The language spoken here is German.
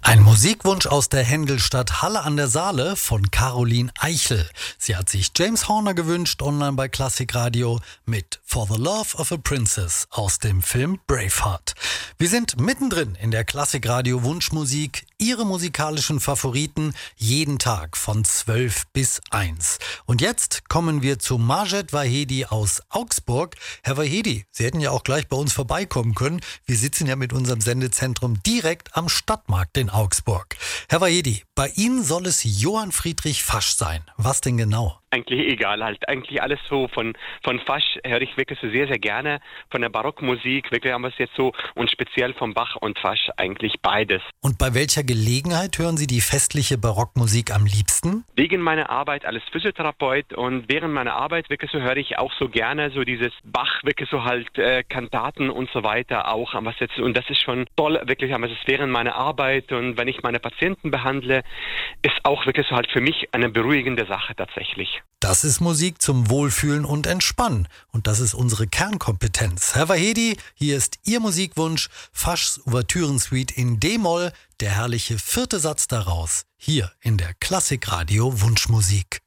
Ein Musikwunsch aus der Händelstadt Halle an der Saale von Caroline Eichel. Sie hat sich James Horner gewünscht, online bei Klassikradio mit For the Love of a Princess aus dem Film Braveheart. Wir sind mittendrin in der Klassikradio Wunschmusik, Ihre musikalischen Favoriten, jeden Tag von 12 bis 1. Und jetzt kommen wir zu Majed Vahedi aus Augsburg. Herr Vahedi, Sie hätten ja auch gleich bei uns vorbeikommen können. Wir sitzen ja mit unserem Sendezentrum direkt am Stadtmarkt in Augsburg. Herr Vahedi, bei Ihnen soll es Johann Friedrich Fasch sein. Was denn genau? Eigentlich egal, eigentlich alles so von Fasch höre ich wirklich so sehr, sehr gerne. Von der Barockmusik, wirklich haben wir es jetzt so, und speziell von Bach und Fasch eigentlich beides. Und bei welcher Gelegenheit hören Sie die festliche Barockmusik am liebsten? Wegen meiner Arbeit als Physiotherapeut und während meiner Arbeit wirklich so höre ich auch so gerne so dieses Bach, wirklich so halt Kantaten und so weiter auch. Und das ist schon toll, wirklich, aber es ist während meiner Arbeit und wenn ich meine Patienten behandle, ist auch wirklich so halt für mich eine beruhigende Sache tatsächlich. Das ist Musik zum Wohlfühlen und Entspannen. Und das ist unsere Kernkompetenz. Herr Vahedi, hier ist Ihr Musikwunsch, Faschs Ouvertürensuite in D-Moll, der herrliche 4. Satz daraus, hier in der Klassikradio Wunschmusik.